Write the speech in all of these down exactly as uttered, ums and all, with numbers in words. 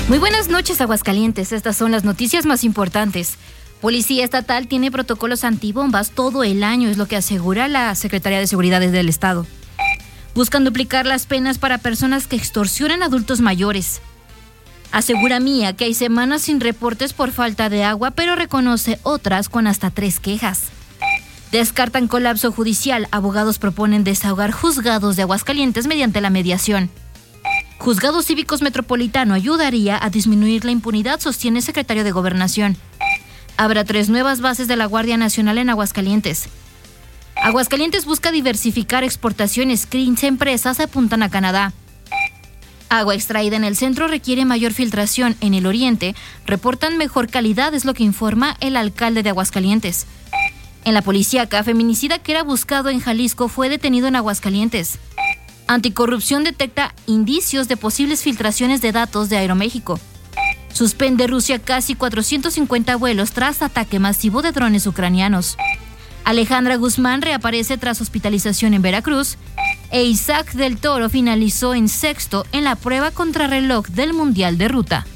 Muy buenas noches, Aguascalientes. Estas son las noticias más importantes. Policía Estatal tiene protocolos antibombas todo el año, es lo que asegura la Secretaría de Seguridad del Estado. Buscan duplicar las penas para personas que extorsionan a adultos mayores. Asegura Mía que hay semanas sin reportes por falta de agua, pero reconoce otras con hasta tres quejas. Descartan colapso judicial. Abogados proponen desahogar juzgados de Aguascalientes mediante la mediación. Juzgados Cívicos Metropolitano ayudaría a disminuir la impunidad, sostiene secretario de Gobernación. Habrá tres nuevas bases de la Guardia Nacional en Aguascalientes. Aguascalientes busca diversificar exportaciones. quince empresas apuntan a Canadá. Agua extraída en el centro requiere mayor filtración. En el oriente reportan mejor calidad, es lo que informa el alcalde de Aguascalientes. En la policíaca, feminicida que era buscado en Jalisco fue detenido en Aguascalientes. Anticorrupción detecta indicios de posibles filtraciones de datos de Aeroméxico. Suspende Rusia casi cuatrocientos cincuenta vuelos tras ataque masivo de drones ucranianos. Alejandra Guzmán reaparece tras hospitalización en Veracruz. E Isaac del Toro finalizó en sexto en la prueba contrarreloj del Mundial de Ruta.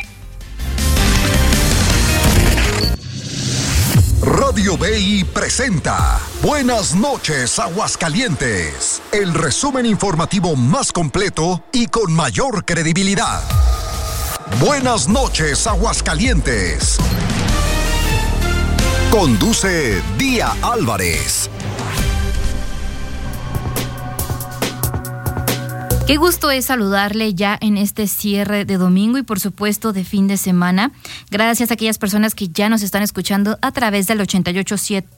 Radio B I presenta Buenas noches, Aguascalientes, el resumen informativo más completo y con mayor credibilidad. Buenas noches, Aguascalientes. Conduce Día Álvarez. Qué gusto es saludarle ya en este cierre de domingo y por supuesto de fin de semana. Gracias a aquellas personas que ya nos están escuchando a través del ochenta y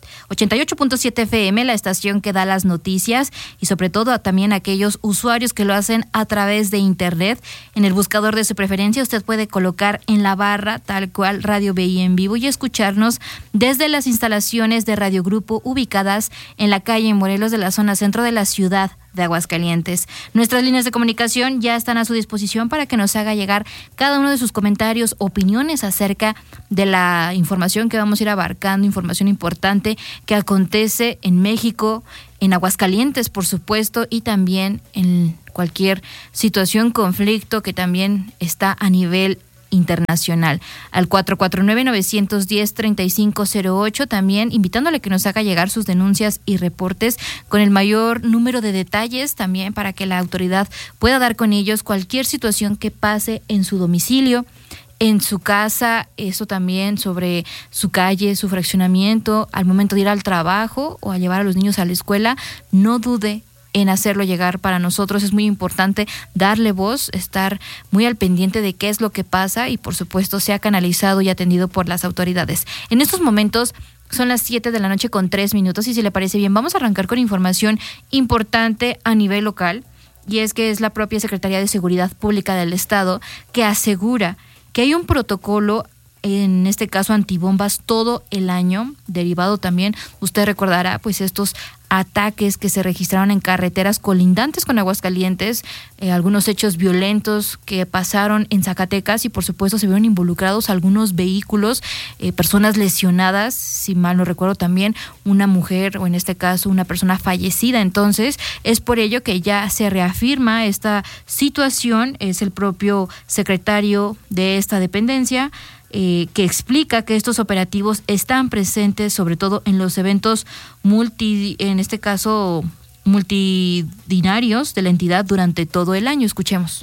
ocho punto siete F M, la estación que da las noticias, y sobre todo a también a aquellos usuarios que lo hacen a través de internet. En el buscador de su preferencia usted puede colocar en la barra tal cual Radio B I en vivo y escucharnos desde las instalaciones de Radio Grupo ubicadas en la calle Morelos de la zona centro de la ciudad de Aguascalientes. Nuestras líneas de comunicación ya están a su disposición para que nos haga llegar cada uno de sus comentarios, opiniones acerca de la información que vamos a ir abarcando, información importante que acontece en México, en Aguascalientes, por supuesto, y también en cualquier situación, conflicto que también está a nivel internacional. Al cuatro cuatro nueve, nueve uno cero, tres cinco cero ocho, también invitándole que nos haga llegar sus denuncias y reportes con el mayor número de detalles, también para que la autoridad pueda dar con ellos cualquier situación que pase en su domicilio, en su casa, eso también sobre su calle, su fraccionamiento, al momento de ir al trabajo o a llevar a los niños a la escuela. No dude en hacerlo llegar. Para nosotros es muy importante darle voz, estar muy al pendiente de qué es lo que pasa y por supuesto sea canalizado y atendido por las autoridades. En estos momentos son las siete de la noche con tres minutos y si le parece bien vamos a arrancar con información importante a nivel local, y es que es la propia Secretaría de Seguridad Pública del Estado que asegura que hay un protocolo, en este caso antibombas, todo el año, derivado también, usted recordará, pues estos ataques que se registraron en carreteras colindantes con Aguascalientes, eh, algunos hechos violentos que pasaron en Zacatecas y por supuesto se vieron involucrados algunos vehículos, eh, personas lesionadas, si mal no recuerdo también una mujer o en este caso una persona fallecida. Entonces es por ello que ya se reafirma esta situación. Es el propio secretario de esta dependencia Eh, que explica que estos operativos están presentes sobre todo en los eventos multi, en este caso multidinarios de la entidad durante todo el año. Escuchemos.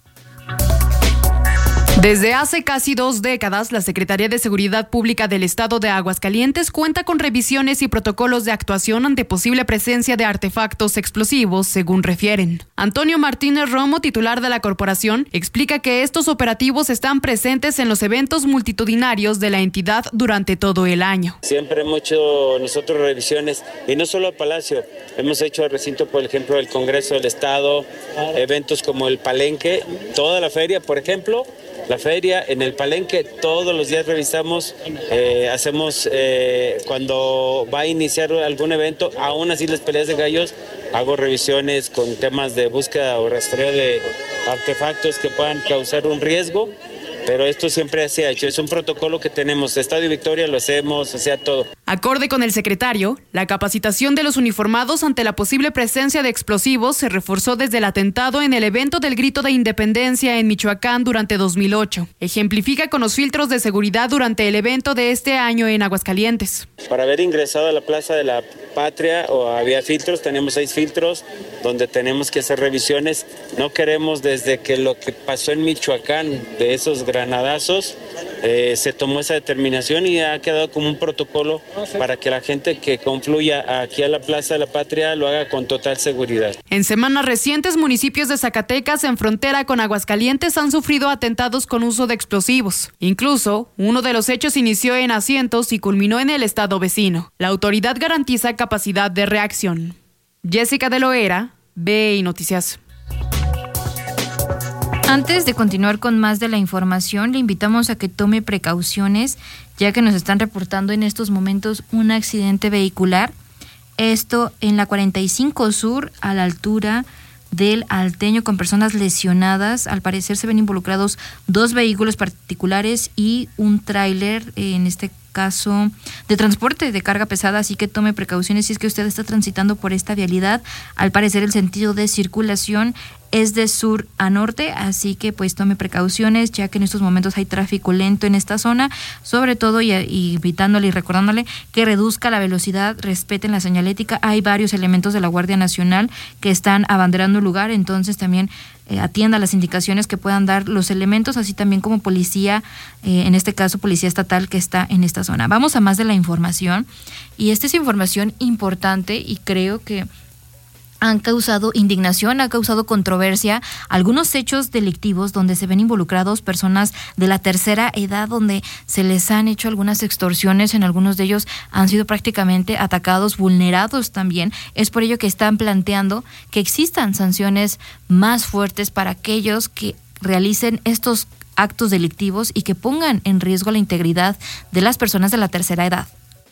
Desde hace casi dos décadas, la Secretaría de Seguridad Pública del Estado de Aguascalientes cuenta con revisiones y protocolos de actuación ante posible presencia de artefactos explosivos, según refieren. Antonio Martínez Romo, titular de la corporación, explica que estos operativos están presentes en los eventos multitudinarios de la entidad durante todo el año. Siempre hemos hecho nosotros revisiones, y no solo al Palacio, hemos hecho al recinto, por ejemplo, del Congreso del Estado, eventos como el Palenque, toda la feria, por ejemplo. La feria, en el Palenque, todos los días revisamos, eh, hacemos, eh, cuando va a iniciar algún evento, aún así las peleas de gallos, hago revisiones con temas de búsqueda o rastreo de artefactos que puedan causar un riesgo, pero esto siempre se ha hecho, es un protocolo que tenemos, Estadio Victoria lo hacemos, o sea, todo. Acorde con el secretario, la capacitación de los uniformados ante la posible presencia de explosivos se reforzó desde el atentado en el evento del Grito de Independencia en Michoacán durante dos mil ocho. Ejemplifica con los filtros de seguridad durante el evento de este año en Aguascalientes. Para haber ingresado a la Plaza de la Patria o había filtros, tenemos seis filtros donde tenemos que hacer revisiones. No queremos desde que lo que pasó en Michoacán, de esos granadazos, eh, se tomó esa determinación y ha quedado como un protocolo para que la gente que confluya aquí a la Plaza de la Patria lo haga con total seguridad. En semanas recientes, municipios de Zacatecas en frontera con Aguascalientes han sufrido atentados con uso de explosivos. Incluso, uno de los hechos inició en Asientos y culminó en el estado vecino. La autoridad garantiza capacidad de reacción. Jessica de Loera, B I Noticias. Antes de continuar con más de la información, le invitamos a que tome precauciones, ya que nos están reportando en estos momentos un accidente vehicular. Esto en la cuarenta y cinco Sur, a la altura del Alteño, con personas lesionadas. Al parecer se ven involucrados dos vehículos particulares y un tráiler, en este caso de transporte de carga pesada, así que tome precauciones si es que usted está transitando por esta vialidad. Al parecer el sentido de circulación es de sur a norte, así que pues tome precauciones, ya que en estos momentos hay tráfico lento en esta zona, sobre todo y, y invitándole y recordándole que reduzca la velocidad, respeten la señalética. Hay varios elementos de la Guardia Nacional que están abanderando el lugar, entonces también eh, atienda las indicaciones que puedan dar los elementos, así también como policía, eh, en este caso policía estatal que está en esta zona. Vamos a más de la información, y esta es información importante y creo que han causado indignación, ha causado controversia algunos hechos delictivos donde se ven involucrados personas de la tercera edad, donde se les han hecho algunas extorsiones, en algunos de ellos han sido prácticamente atacados, vulnerados también. Es por ello que están planteando que existan sanciones más fuertes para aquellos que realicen estos actos delictivos y que pongan en riesgo la integridad de las personas de la tercera edad.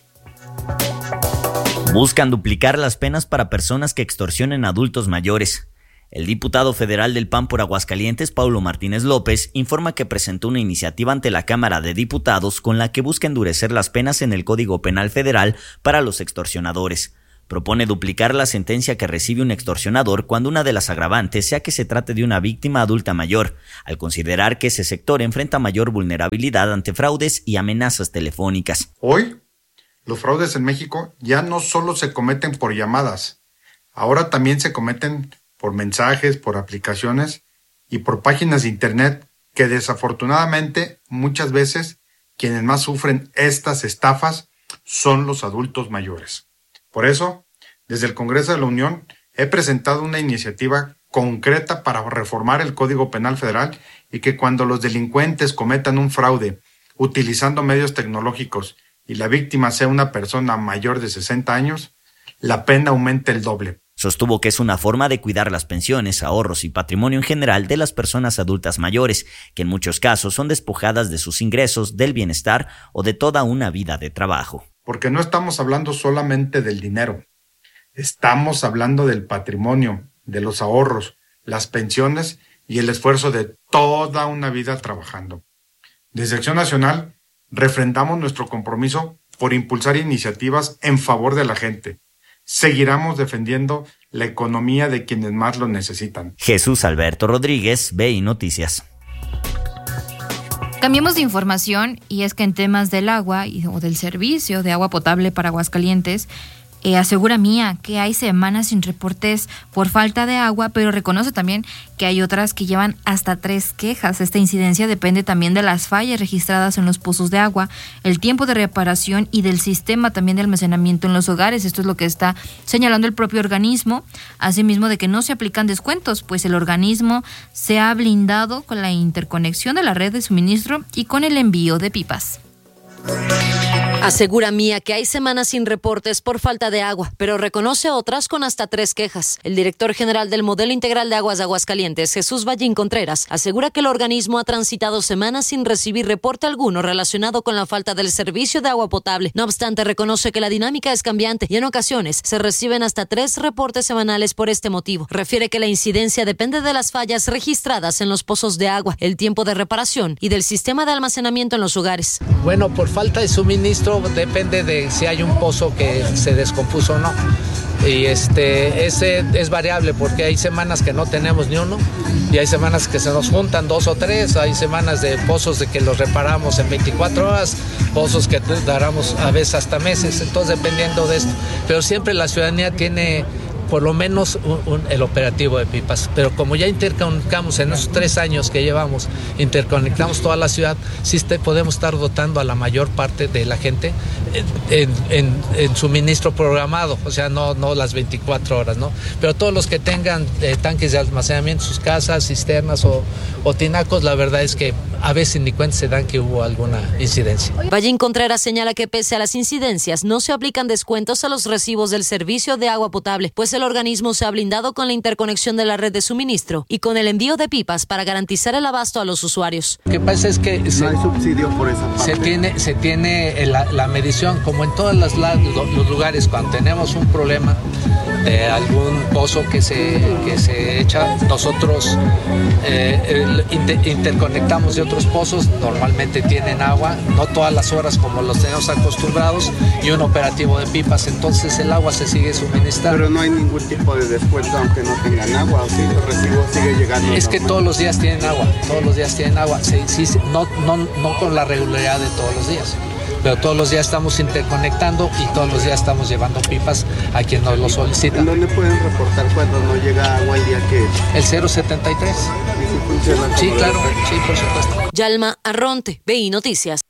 Buscan duplicar las penas para personas que extorsionen a adultos mayores. El diputado federal del P A N por Aguascalientes, Paulo Martínez López, informa que presentó una iniciativa ante la Cámara de Diputados con la que busca endurecer las penas en el Código Penal Federal para los extorsionadores. Propone duplicar la sentencia que recibe un extorsionador cuando una de las agravantes sea que se trate de una víctima adulta mayor, al considerar que ese sector enfrenta mayor vulnerabilidad ante fraudes y amenazas telefónicas. Hoy, los fraudes en México ya no solo se cometen por llamadas, ahora también se cometen por mensajes, por aplicaciones y por páginas de internet, que desafortunadamente muchas veces quienes más sufren estas estafas son los adultos mayores. Por eso, desde el Congreso de la Unión he presentado una iniciativa concreta para reformar el Código Penal Federal y que cuando los delincuentes cometan un fraude utilizando medios tecnológicos y la víctima sea una persona mayor de sesenta años, la pena aumente el doble. Sostuvo que es una forma de cuidar las pensiones, ahorros y patrimonio en general de las personas adultas mayores, que en muchos casos son despojadas de sus ingresos, del bienestar o de toda una vida de trabajo. Porque no estamos hablando solamente del dinero, estamos hablando del patrimonio, de los ahorros, las pensiones y el esfuerzo de toda una vida trabajando. Desde Acción Nacional, refrendamos nuestro compromiso por impulsar iniciativas en favor de la gente. Seguiremos defendiendo la economía de quienes más lo necesitan. Jesús Alberto Rodríguez, B I Noticias. Cambiemos de información, y es que en temas del agua y, o del servicio de agua potable para Aguascalientes, Eh, asegura Mía que hay semanas sin reportes por falta de agua, pero reconoce también que hay otras que llevan hasta tres quejas. Esta incidencia depende también de las fallas registradas en los pozos de agua, el tiempo de reparación y del sistema también de almacenamiento en los hogares. Esto es lo que está señalando el propio organismo, asimismo de que no se aplican descuentos, pues el organismo se ha blindado con la interconexión de la red de suministro y con el envío de pipas. Asegura Mía que hay semanas sin reportes por falta de agua, pero reconoce otras con hasta tres quejas. El director general del Modelo Integral de Aguas de Aguascalientes, Jesús Ballín Contreras, asegura que el organismo ha transitado semanas sin recibir reporte alguno relacionado con la falta del servicio de agua potable. No obstante, reconoce que la dinámica es cambiante y en ocasiones se reciben hasta tres reportes semanales por este motivo. Refiere que la incidencia depende de las fallas registradas en los pozos de agua, el tiempo de reparación y del sistema de almacenamiento en los hogares. Bueno, por falta de suministro suministro depende de si hay un pozo que se descompuso o no. Y este, ese es variable porque hay semanas que no tenemos ni uno y hay semanas que se nos juntan dos o tres, hay semanas de pozos de que los reparamos en veinticuatro horas, pozos que daramos a veces hasta meses, entonces dependiendo de esto. Pero siempre la ciudadanía tiene por lo menos un, un, el operativo de pipas, pero como ya interconectamos en esos tres años que llevamos, interconectamos toda la ciudad, sí te, podemos estar dotando a la mayor parte de la gente en, en, en suministro programado, o sea, no, no las veinticuatro horas, ¿no? Pero todos los que tengan eh, tanques de almacenamiento en sus casas, cisternas o, o tinacos, la verdad es que a veces ni cuenta se dan que hubo alguna incidencia. Vallín Contreras señala que pese a las incidencias, no se aplican descuentos a los recibos del servicio de agua potable, pues el organismo se ha blindado con la interconexión de la red de suministro y con el envío de pipas para garantizar el abasto a los usuarios. Lo que pasa es que se, no hay subsidio por esa parte. Se tiene, se tiene la, la medición, como en todos los, los lugares, cuando tenemos un problema de algún pozo que se, que se echa, nosotros eh, el, inter, interconectamos de otros pozos, normalmente tienen agua, no todas las horas como los tenemos acostumbrados, y un operativo de pipas, entonces el agua se sigue suministrando. Pero no hay ningún tipo de descuento aunque no tengan agua, o si el recibo sigue llegando. Es que normal. Todos los días tienen agua, todos los días tienen agua, sí, sí, no, no, no con la regularidad de todos los días, pero todos los días estamos interconectando y todos los días estamos llevando pipas a quien nos lo solicita. ¿En dónde pueden reportar cuando no llega agua el día que...? El cero setenta y tres. ¿Y si funciona? Sí, claro, sí, por supuesto. Yalma Arronte, B I Noticias.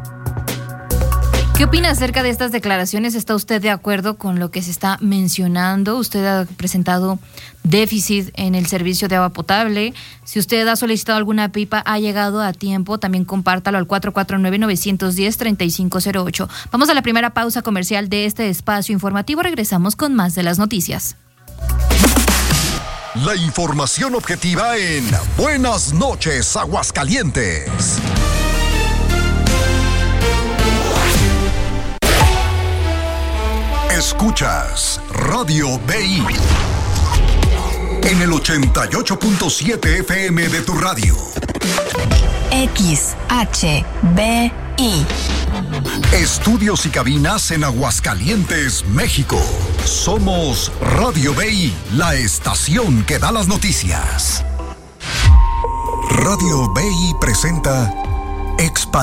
¿Qué opina acerca de estas declaraciones? ¿Está usted de acuerdo con lo que se está mencionando? Usted ha presentado déficit en el servicio de agua potable. Si usted ha solicitado alguna pipa, ha llegado a tiempo, también compártalo al cuatro cuatro nueve, nueve uno cero, tres cinco cero ocho. Vamos a la primera pausa comercial de este espacio informativo. Regresamos con más de las noticias. La información objetiva en Buenas noches, Aguascalientes. Escuchas Radio B I en el ochenta y ocho punto siete F M de tu radio. X H B I. Estudios y cabinas en Aguascalientes, México. Somos Radio B I, la estación que da las noticias. Radio B I presenta Expansión.